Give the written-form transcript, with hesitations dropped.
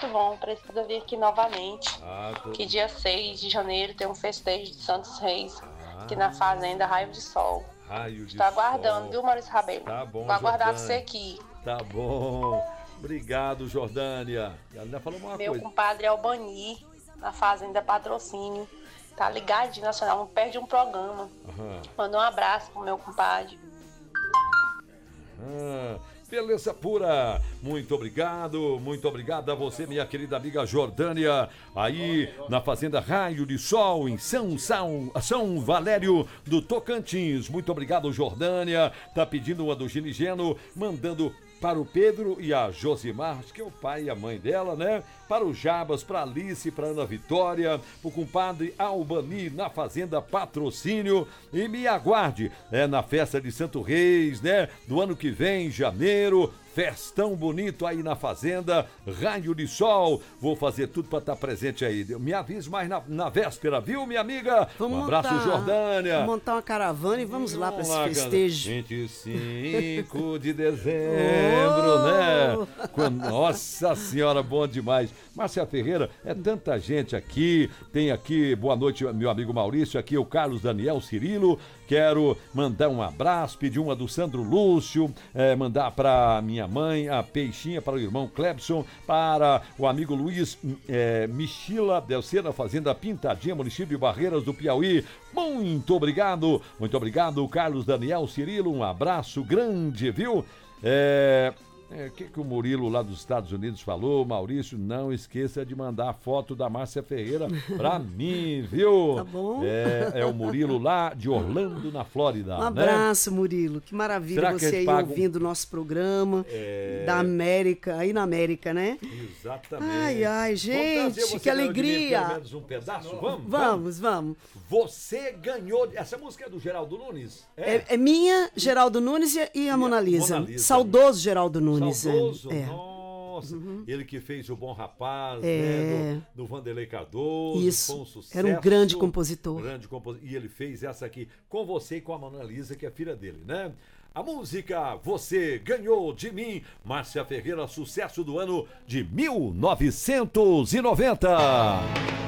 muito bom, precisa vir aqui novamente. Que dia 6 de janeiro tem um festejo de Santos Reis, aqui na Fazenda Raio de Sol. Estou aguardando, viu, Maurício Rabelo? Tá bom, vou aguardar Jordânia. você aqui. Tá bom. Obrigado, Jordânia. Ela ainda falou uma Meu coisa. compadre Albani, na Fazenda Patrocínio. Tá ligadinho, Nacional, não perde um programa. Manda um abraço pro meu compadre. Beleza pura, muito obrigado a você, minha querida amiga Jordânia, aí na Fazenda Raio de Sol, em São Valério do Tocantins. Muito obrigado, Jordânia, tá pedindo uma do Ginigeno, mandando para o Pedro e a Josimar, acho que é o pai e a mãe dela, né? Para o Jabas, para a Alice, para a Ana Vitória, para o compadre Albani na Fazenda Patrocínio. E me aguarde, na festa de Santo Reis, né? Do ano que vem, janeiro. Festão bonito aí na Fazenda, Raio de Sol. Vou fazer tudo para estar presente aí. Me avise mais na véspera, viu, minha amiga? Um abraço, Jordânia. Vamos montar uma caravana e vamos lá para esse festejo. 25 de dezembro, né? Nossa Senhora, bom demais. Márcia Ferreira, é tanta gente aqui. Tem aqui, boa noite, meu amigo Maurício. Aqui o Carlos Daniel Cirilo. Quero mandar um abraço, pedir uma do Sandro Lúcio, mandar para minha mãe, a Peixinha, para o irmão Clebson, para o amigo Luiz Michila, deve ser na Fazenda Pintadinha, município de Barreiras do Piauí. Muito obrigado, Carlos Daniel Cirilo, um abraço grande, viu? O que o Murilo lá dos Estados Unidos falou? Maurício, não esqueça de mandar a foto da Márcia Ferreira pra mim, viu? Tá bom. É o Murilo lá de Orlando, na Flórida. Um abraço, né? Murilo. Que maravilha. Será você aí ouvindo o nosso programa da América, aí na América, né? Exatamente. Ai, gente, que alegria. Pelo menos um pedaço, Vamos. Você ganhou. Essa música é do Geraldo Nunes? É minha, Geraldo Nunes e a Mona Lisa. Saudoso Geraldo Nunes. Saudoso, nossa, ele que fez o Bom Rapaz, né, do Vanderlei Cardoso. Isso, foi um sucesso, era um grande compositor. E ele fez essa aqui com você e com a Mona Lisa, que é filha dele, né? A música Você Ganhou de Mim, Márcia Ferreira, sucesso do ano de 1990.